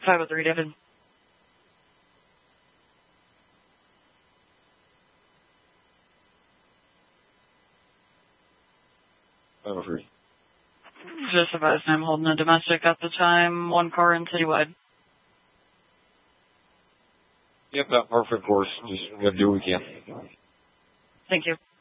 503, David. Free. Just advised I'm holding a domestic at the time, 1 car in citywide. Yep, that perfect course. Just gotta do what we can. Thank you.